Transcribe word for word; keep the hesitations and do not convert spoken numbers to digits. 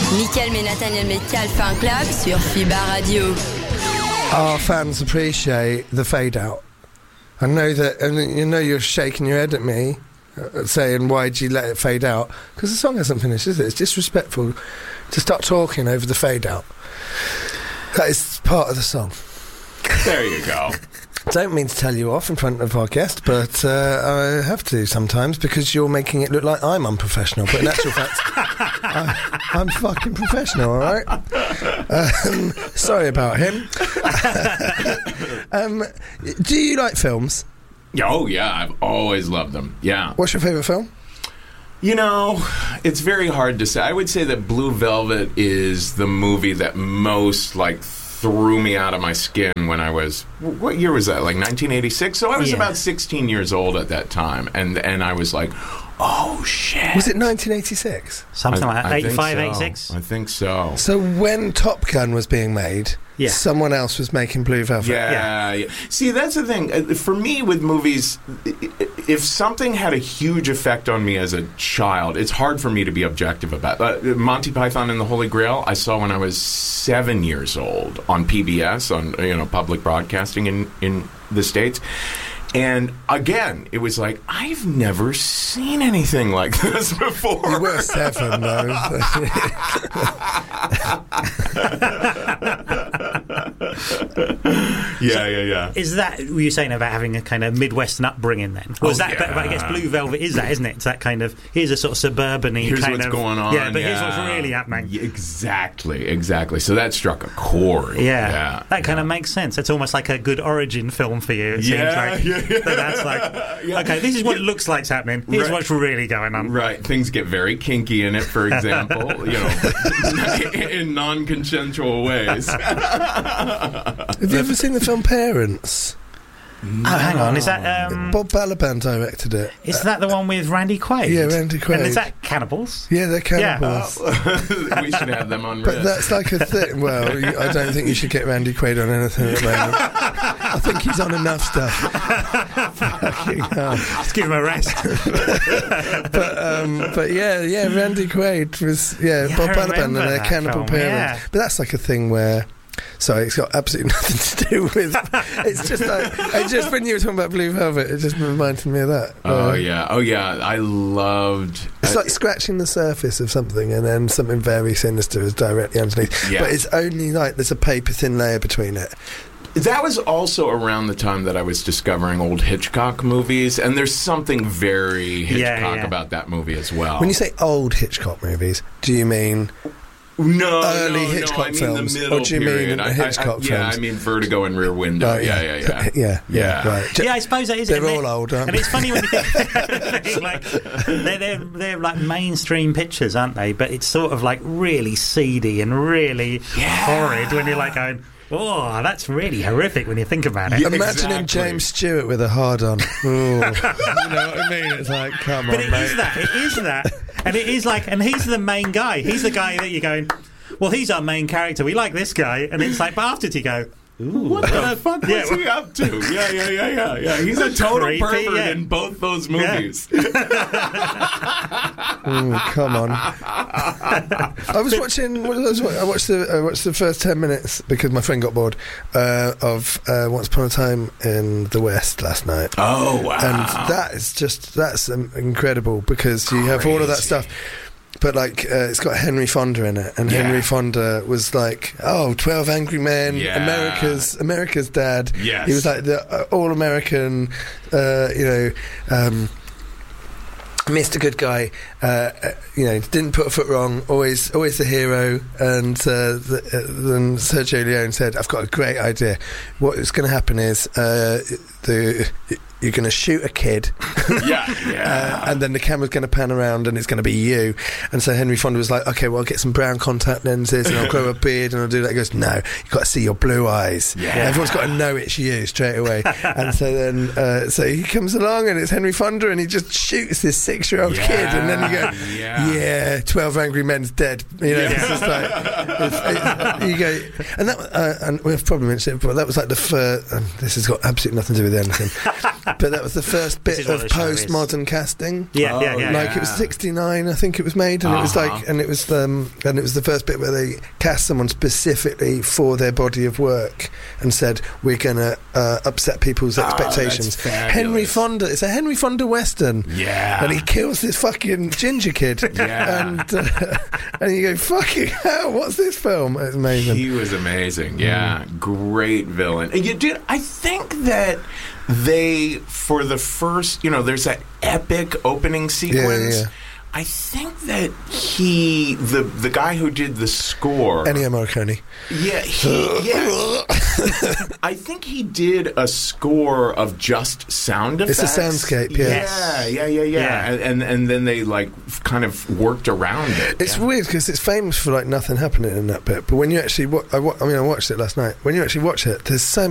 Mickaël et Nathaniel Metcalf Fan Club sur FIBA Radio. Our fans appreciate the fade out. I know that, and you know you're shaking your head at me, uh, saying, why'd you let it fade out? Because the song hasn't finished, is it? It's disrespectful to start talking over the fade out. That is part of the song. There you go. Don't mean to tell you off in front of our guest, but uh, I have to sometimes because you're making it look like I'm unprofessional. But in actual fact, I, I'm fucking professional, all right? Um, sorry about him. um, do you like films? Oh, yeah. I've always loved them. Yeah. What's your favourite film? You know, it's very hard to say. I would say that Blue Velvet is the movie that most, like, threw me out of my skin when I was, what year was that, like nineteen eighty-six? So I was yeah. about sixteen years old at that time, and and I was like, oh shit. Was it nineteen eighty-six? Something I, like that, I eighty-five, think so. eighty-six? I think so. So when Top Gun was being made, yeah. someone else was making Blue Velvet. Yeah, Yeah. yeah. See, that's the thing. Uh, For me, with movies, i- if something had a huge effect on me as a child, it's hard for me to be objective about. Uh, Monty Python and the Holy Grail, I saw when I was seven years old on P B S, on you know public broadcasting in in the States. And again, it was like, I've never seen anything like this before. You were seven, though. yeah, yeah, yeah. Is that what you're saying about having a kind of Midwestern upbringing then? Was Oh, that, yeah. but, but I guess Blue Velvet is that, isn't it? It's that kind of, here's a sort of suburban-y Here's kind what's of... going on. Yeah, but here's what's yeah. really happening. Yeah, exactly, exactly. So that struck a chord. Yeah, yeah that kind yeah. of makes sense. It's almost like a good origin film for you. It Yeah, seems like yeah, yeah. that that's like, Yeah. okay, this is what it looks like's happening. Here's Right. what's really going on. Right, things get very kinky in it, for example, you know, in non-consensual ways. Have you ever seen the film Parents? Oh, hang on, is that um, Bob Balaban directed it. is that the one with Randy Quaid? Yeah, Randy Quaid. And is that cannibals? Yeah, they're cannibals. We should have them on But Risk. that's like a thing. Well, you- I don't think you should get Randy Quaid on anything at the moment. I think he's on enough stuff. Fucking hell. Let's give him a rest. But um, but yeah, yeah, Randy Quaid was yeah, Yeah, Bob I Balaban and remember their that Cannibal film, Parents. yeah. But that's like a thing where. Sorry, it's got absolutely nothing to do with. It's just like it's just when you were talking about Blue Velvet, it just reminded me of that. Oh Uh, yeah, oh yeah. I loved. It's I- like scratching the surface of something, and then something very sinister is directly underneath. Yeah. But it's only like there's a paper thin layer between it. That was also around the time that I was discovering old Hitchcock movies, and there's something very Hitchcock Yeah, yeah. about that movie as well. When you say old Hitchcock movies, do you mean no, early no, Hitchcock no, I mean films, the middle or do you mean period. I- I- Hitchcock I, Yeah, films? I mean Vertigo and Rear Window. Oh, yeah, yeah, yeah. yeah, yeah, Yeah. right. Yeah, I suppose that is. They're and all old, aren't and they? it's funny when you think like they're, they're they're like mainstream pictures, aren't they? But it's sort of like really seedy and really horrid when you're like going, oh, that's really horrific when you think about it. Yeah. Imagining Exactly. James Stewart with a hard on. You know what I mean? It's like, come But on, it mate. is that. It is that. And it is like, and he's the main guy. He's the guy that you're going, well, he's our main character. We like this guy. And it's like, but after you go, ooh, What the fuck yeah, was he up to? Yeah, yeah, yeah, yeah, yeah. He's a total Creepy, pervert yeah. in both those movies. Ooh, come on. I was watching. What was I, I watched the. I watched the first ten minutes because my friend got bored uh, of uh, Once Upon a Time in the West last night. Oh wow! And that is just that's um, incredible because you have all of that Crazy. stuff. But like uh, it's got Henry Fonda in it, and Yeah. Henry Fonda was like, "Oh, twelve Angry Men, Yeah. America's America's dad." Yes. He was like the uh, all American, uh, you know, um, Mister Good Guy. Uh, uh, you know, didn't put a foot wrong. Always, always the hero. And uh, the, uh, then Sergio Leone said, "I've got a great idea. What is going to happen is uh, the." You're going to shoot a kid, yeah, yeah. uh, and then the camera's going to pan around, and it's going to be you. And so Henry Fonda was like, "Okay, well, I'll get some brown contact lenses, and I'll grow a beard, and I'll do that." He goes, "No, you've got to see your blue eyes. Yeah. Everyone's got to know it's you straight away." And so then, uh, so he comes along, and it's Henry Fonda, and he just shoots this six-year-old Yeah, kid, and then you go, yeah. "Yeah, twelve Angry Men's dead." You know, Yeah. it's just like it's, it's, you go, and that, uh, and we've probably mentioned it before. That was like the first. Um, this has got absolutely nothing to do with anything. But that was the first This bit is what of the show is. postmodern casting. Yeah, yeah, yeah. Like yeah. it was sixty-nine, I think it was made, and it was Uh-huh. like, and it was um, and it was the first bit where they cast someone specifically for their body of work and said, "We're gonna uh, upset people's Oh, that's expectations." fabulous. Henry Fonda, it's a Henry Fonda western, Yeah. and he kills this fucking ginger kid, Yeah. and uh, and you go, "Fucking hell, what's this film?" It's amazing. He was amazing. Yeah, great villain. And you did. I think that they, for the first, you know, there's that epic opening sequence. yeah. I think that he, the the guy who did the score, Ennio Morricone. yeah, he, yeah, I think he did a score of just sound It's effects. a soundscape, yeah. yeah, yeah, yeah, yeah, Yeah. And, and and then they like f- kind of worked around it. It's yeah. weird because it's famous for like nothing happening in that bit, but when you actually, wa- I, wa- I mean, I watched it last night. When you actually watch it, there's so